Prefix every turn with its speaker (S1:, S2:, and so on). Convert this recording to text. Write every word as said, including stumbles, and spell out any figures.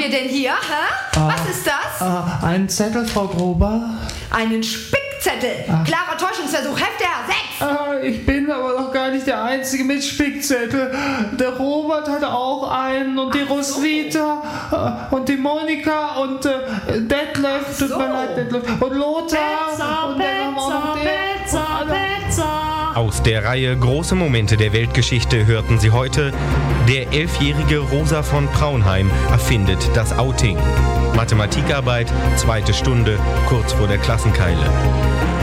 S1: wir denn hier? Hä?
S2: Ah,
S1: Was ist das?
S2: Ah, ein Zettel, Frau Gruber.
S1: Einen Spickzettel.
S2: Ah.
S1: Klarer Täuschungsversuch. Hefter sechs.
S2: Ah, ich bin aber noch gar nicht der Einzige mit Spickzettel. Der Robert hat auch einen und die Roswitha äh, und die Monika und äh, Detlef, tut
S1: so.
S2: mir leid, Detlef, und Lothar.
S3: Pizza,
S2: und dann haben wir auch noch
S3: Pizza,
S2: den-
S3: Pizza,
S2: und alle-
S3: Pizza.
S4: Aus der Reihe Große Momente der Weltgeschichte hörten Sie heute: Der elfjährige Rosa von Praunheim erfindet das Outing. Mathematikarbeit, zweite Stunde, kurz vor der Klassenkeile.